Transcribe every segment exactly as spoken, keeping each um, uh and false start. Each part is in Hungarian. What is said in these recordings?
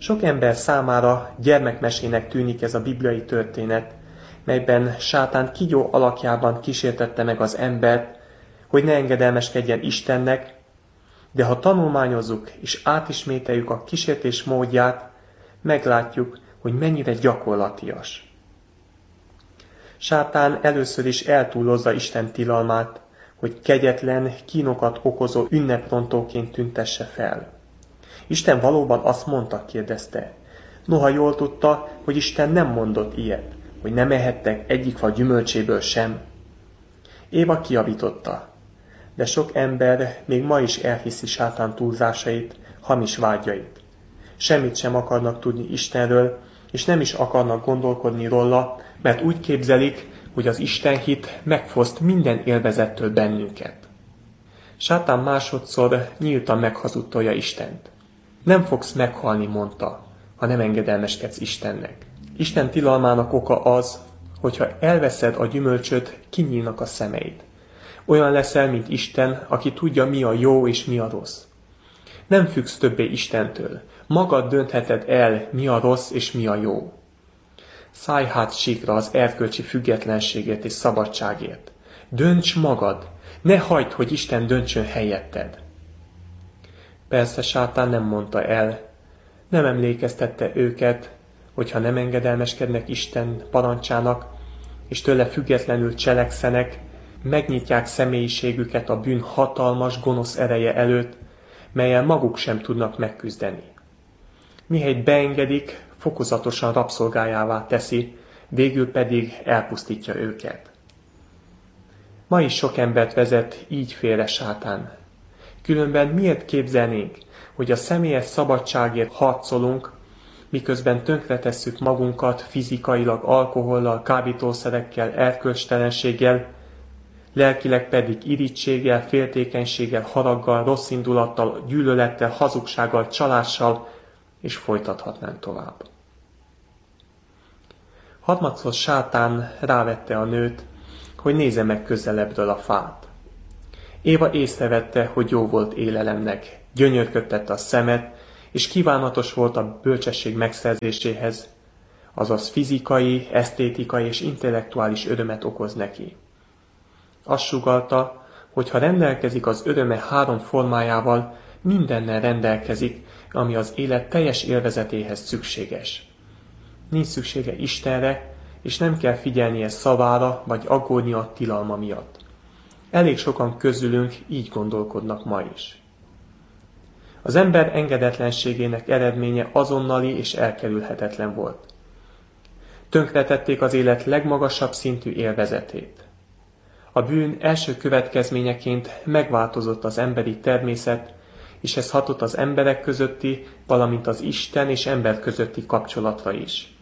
Sok ember számára gyermekmesének tűnik ez a bibliai történet, melyben sátán kígyó alakjában kísértette meg az embert, hogy ne engedelmeskedjen Istennek, de ha tanulmányozzuk és átismételjük a kísértés módját, meglátjuk, hogy mennyire gyakorlatias. Sátán először is eltúlozza Isten tilalmát, hogy kegyetlen, kínokat okozó ünneprontóként tüntesse fel. Isten valóban azt mondta, kérdezte. Noha jól tudta, hogy Isten nem mondott ilyet, hogy nem ehettek egyik fa gyümölcséből sem. Éva kijavította, de sok ember még ma is elhiszi sátán túlzásait, hamis vágyait. Semmit sem akarnak tudni Istenről, és nem is akarnak gondolkodni róla, mert úgy képzelik, hogy az Istenhit megfoszt minden élvezettől bennünket. Sátán másodszor nyíltan meghazudtolja Istent. Nem fogsz meghalni, mondta, ha nem engedelmeskedsz Istennek. Isten tilalmának oka az, hogyha elveszed a gyümölcsöt, kinyílnak a szemeid. Olyan leszel, mint Isten, aki tudja, mi a jó és mi a rossz. Nem függsz többé Istentől. Magad döntheted el, mi a rossz és mi a jó. Szállj hát síkra az erkölcsi függetlenségért és szabadságért. Dönts magad, ne hagyd, hogy Isten döntsön helyetted. Persze sátán nem mondta el, nem emlékeztette őket, hogyha nem engedelmeskednek Isten parancsának, és tőle függetlenül cselekszenek, megnyitják személyiségüket a bűn hatalmas, gonosz ereje előtt, mellyel maguk sem tudnak megküzdeni. Mihelyt beengedik, fokozatosan rabszolgájává teszi, végül pedig elpusztítja őket. Ma is sok embert vezet így félre sátán. Különben miért képzelnénk, hogy a személyes szabadságért harcolunk, miközben tönkretesszük magunkat fizikailag, alkohollal, kábítószerekkel, erkölcstelenséggel, lelkileg pedig irítséggel, féltékenységgel, haraggal, rosszindulattal, gyűlölettel, hazugsággal, csalással, és folytathatnánk tovább. Harmadszor sátán rávette a nőt, hogy nézze meg közelebbről a fát. Éva észrevette, hogy jó volt élelemnek, gyönyörködtette a szemet, és kívánatos volt a bölcsesség megszerzéséhez, azaz fizikai, esztétikai és intellektuális örömet okoz neki. Azt sugallta, hogy ha rendelkezik az öröme három formájával, mindennel rendelkezik, ami az élet teljes élvezetéhez szükséges. Nincs szüksége Istenre, és nem kell figyelnie szavára, vagy aggódnia a tilalma miatt. Elég sokan közülünk így gondolkodnak ma is. Az ember engedetlenségének eredménye azonnali és elkerülhetetlen volt. Tönkretették az élet legmagasabb szintű élvezetét. A bűn első következményeként megváltozott az emberi természet, és ez hatott az emberek közötti, valamint az Isten és ember közötti kapcsolatra is.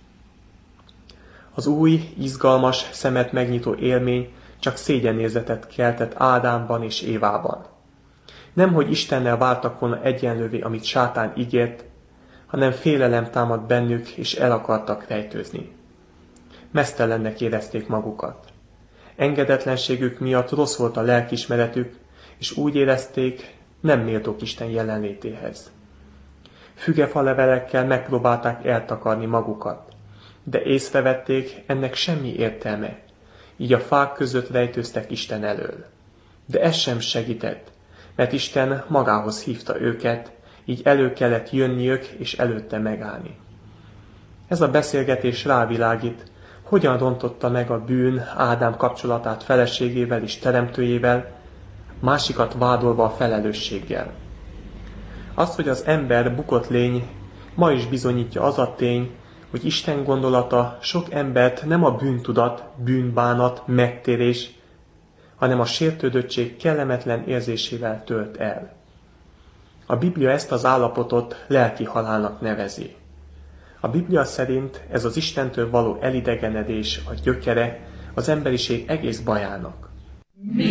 Az új, izgalmas, szemet megnyitó élmény csak szégyenérzetet keltett Ádámban és Évában. Nemhogy Istennel váltak volna egyenlővé, amit sátán ígért, hanem félelem támadt bennük, és el akartak rejtőzni. Meztelennek érezték magukat. Engedetlenségük miatt rossz volt a lelkiismeretük, és úgy érezték, nem méltók Isten jelenlétéhez. Fügefalevelekkel megpróbálták eltakarni magukat, de észrevették, ennek semmi értelme, így a fák között rejtőztek Isten elől. De ez sem segített, mert Isten magához hívta őket, így elő kellett jönniük és előtte megállni. Ez a beszélgetés rávilágít, hogyan rontotta meg a bűn Ádám kapcsolatát feleségével és teremtőjével, másikat vádolva a felelősséggel. Azt, hogy az ember bukott lény, ma is bizonyítja az a tény, hogy Isten gondolata sok embert nem a bűntudat, bűnbánat, megtérés, hanem a sértődöttség kellemetlen érzésével tölt el. A Biblia ezt az állapotot lelki halálnak nevezi. A Biblia szerint ez az Istentől való elidegenedés a gyökere az emberiség egész bajának.